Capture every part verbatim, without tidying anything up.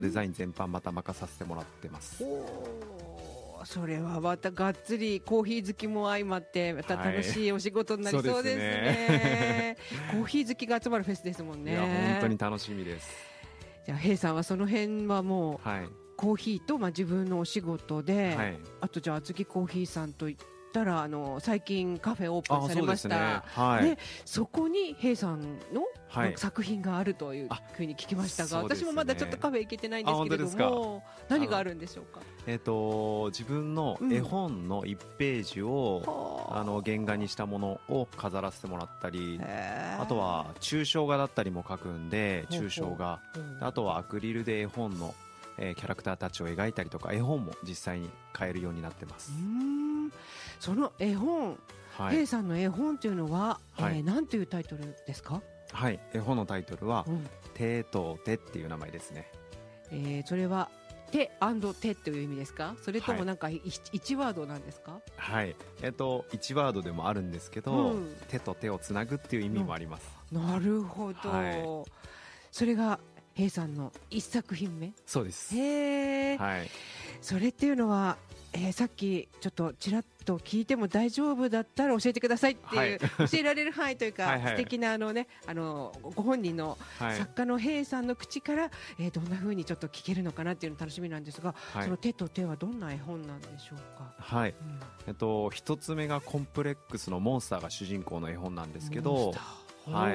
デザイン全般また任させてもらってます。 おー、それはまたがっつりコーヒー好きも相まってまた楽しいお仕事になりそうですね、はい、コーヒー好きが集まるフェスですもんね。 いや本当に楽しみです。 じゃあヘイさんはその辺はもう、はい、コーヒーと、まあ、自分のお仕事で、はい、あとじゃあ厚木コーヒーさんといったらあの最近カフェオープンされました。 そ,、ねはい、でそこにヘイさんの、はい、作品があるというふうに聞きましたが、ね、私もまだちょっとカフェ行けてないんですけれども、何があるんでしょうか。 えー、と自分の絵本のいちページを、うん、あの原画にしたものを飾らせてもらったり、あとは抽象画だったりも描くんで抽象画、あとはアクリルで絵本のえー、キャラクターたちを描いたりとか絵本も実際に買えるようになってます。 うーん、その絵本、はい、ヘイさんの絵本というのは、はい、えー、なんというタイトルですか。 はい、絵本のタイトルは、うん、手と手っていう名前ですね。 えー、それは手&手という意味ですか、それともなんかいちワードなんですか。 はい、えー、といちワードでもあるんですけど、うん、手と手をつなぐっていう意味もあります。 うん、なるほど、はい、それがヘイさんの一作品目。 そうです。 へー、はい、それっていうのは、えー、さっきちょっとちらっと聞いても大丈夫だったら教えてくださいっていう、はい、教えられる範囲というかはい、はい、素敵なあの、ね、あのご本人の作家のヘイさんの口から、はい、えー、どんな風にちょっと聞けるのかなっていうの楽しみなんですが、はい、その手と手はどんな絵本なんでしょうか。 はい、うん、えっと、一つ目がコンプレックスのモンスターが主人公の絵本なんですけど、はい、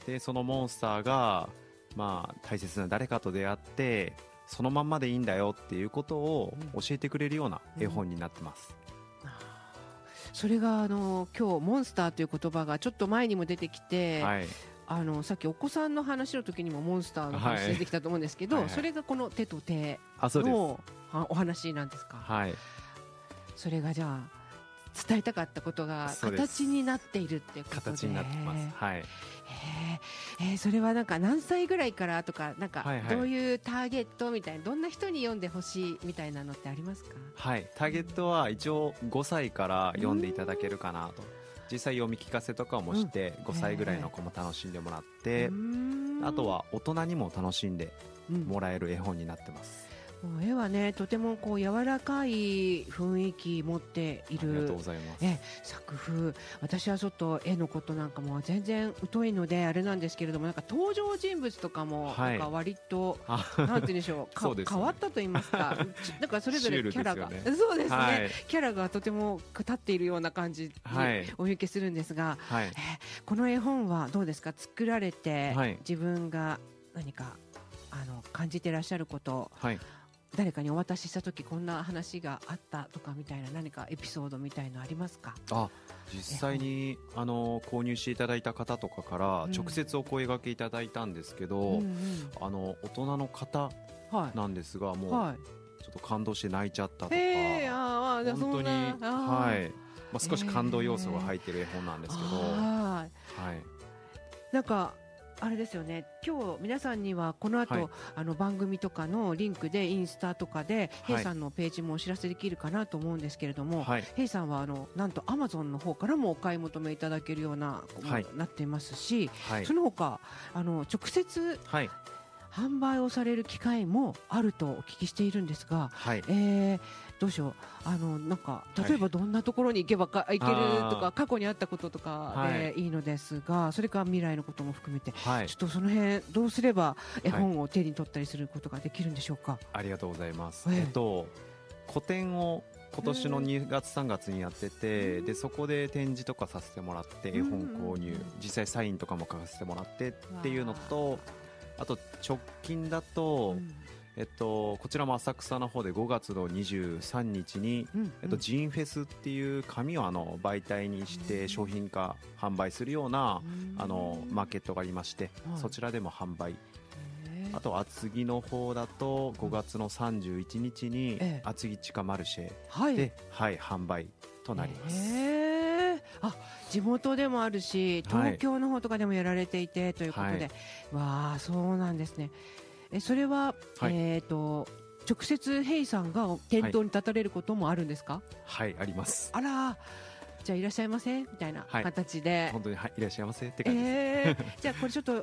でそのモンスターがまあ、大切な誰かと出会ってそのまんまでいいんだよっていうことを教えてくれるような絵本になってます。 うんうん、それがあの今日モンスターという言葉がちょっと前にも出てきて、はい、あのさっきお子さんの話の時にもモンスターの話出てきたと思うんですけど、はいはいはい、それがこの手と手のお話なんですか。はい、それがじゃあ伝えたかったことが形になっているっていうことで、 形になってます。はい、 えーえー、それはなんか何歳ぐらいからとか、なんかどういうターゲットみたいな、どんな人に読んでほしいみたいなのってありますか。 はい、ターゲットは一応ごさいから読んでいただけるかなと。実際読み聞かせとかもしてごさいぐらいの子も楽しんでもらって、あとは大人にも楽しんでもらえる絵本になってます。 もう絵はね、とてもこう柔らかい雰囲気持っている。 ありがとうございます。 え作風、私はちょっと絵のことなんかも全然疎いのであれなんですけれども、なんか登場人物とかもなんか割と、はい、なんて言うんでしょう、かう、ね、変わったと言いますか、なんかそれぞれキャラが、ね、そうですね、はい、キャラがとても立っているような感じにお見受けするんですが、はい、えこの絵本はどうですか、作られて、はい、自分が何かあの感じていらっしゃること、はい、誰かにお渡ししたときこんな話があったとかみたいな、何かエピソードみたいのありますか。 あ、実際にあの購入していただいた方とかから直接お声掛けいただいたんですけど、うんうん、あの大人の方なんですが、はい、もう、はい、ちょっと感動して泣いちゃったとか、 えー、あ本当に、はい、まあ、少し感動要素が入っている絵本なんですけど、えー、はい、 なんかあれですよね、今日皆さんにはこの後、はい、あの番組とかのリンクでインスタとかで、はい、ヘイさんのページもお知らせできるかなと思うんですけれども、はい、ヘイさんはあのなんとアマゾンの方からもお買い求めいただけるような、はい、なっていますし、はい、その他あの直接、はい、販売をされる機会もあるとお聞きしているんですが、はい、えー、どうしよう、あのなんか例えばどんなところに行けばか、はい、行けるとか、過去にあったこととかでいいのですが、はい、それから未来のことも含めて、はい、ちょっとその辺どうすれば絵本を手に取ったりすることができるんでしょうか。はい、 ありがとうございます。えー、えっと個展を今年のにがつさんがつにやってて、でそこで展示とかさせてもらって絵本購入、実際サインとかも書かせてもらってっていうのと、あと直近だと、うん、えっと、こちらも浅草の方でごがつのにじゅうさんにちに、うんうん、えっと、ジーンフェスっていう紙をあの媒体にして商品化販売するような、うん、あのマーケットがありまして、うん、そちらでも販売、あと厚木の方だとごがつのさんじゅういちにちに厚木地下マルシェで、はいはい、販売となります。 えー、あ、地元でもあるし東京の方とかでもやられていて、はい、ということで、はい、わあ、そうなんですね。えそれは、はい、えーと直接ヘイさんが店頭に立たれることもあるんですか。 はい、はい、あります。 あら、じゃあいらっしゃいませみたいな形で、 はい、本当に、はい、いらっしゃいませって感じです、 えー、じゃあこれちょっと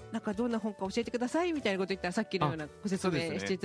なんかどんな本か教えてくださいみたいなこと言ったらさっきのようなご説明していただ